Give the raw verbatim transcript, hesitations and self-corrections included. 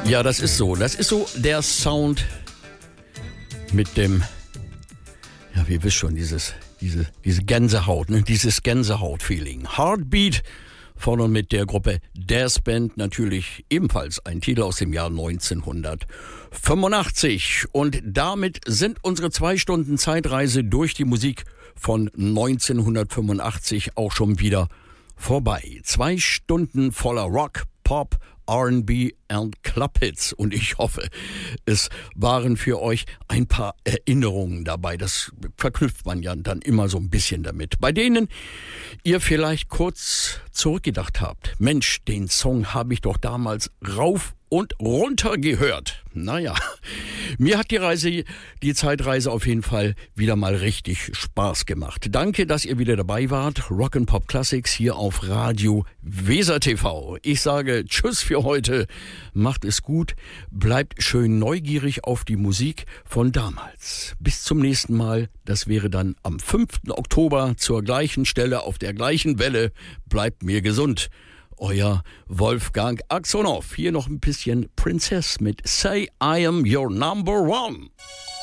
Ja, das ist so. Das ist so der Sound mit dem, ja, wir wissen schon, dieses, diese, diese Gänsehaut, ne? Dieses Gänsehaut-Feeling. Heartbeat von und mit der Gruppe Das Band, natürlich ebenfalls ein Titel aus dem Jahr neunzehnhundertfünfundachtzig. Und damit sind unsere zwei Stunden Zeitreise durch die Musik von neunzehnhundertfünfundachtzig auch schon wieder vorbei. Zwei Stunden voller Rock, Pop, R and B und Clubhits. Und ich hoffe, es waren für euch ein paar Erinnerungen dabei. Das verknüpft man ja dann immer so ein bisschen damit. Bei denen ihr vielleicht kurz zurückgedacht habt. Mensch, den Song habe ich doch damals rauf und runter gehört. Naja, mir hat die Reise, die Zeitreise auf jeden Fall wieder mal richtig Spaß gemacht. Danke, dass ihr wieder dabei wart. Rock'n'Pop Classics hier auf Radio Weser T V. Ich sage Tschüss für heute. Macht es gut. Bleibt schön neugierig auf die Musik von damals. Bis zum nächsten Mal. Das wäre dann am fünften Oktober zur gleichen Stelle auf der gleichen Welle. Bleibt mir gesund. Euer Wolfgang Aksonoff. Hier noch ein bisschen Princess mit Say I Am Your Number One.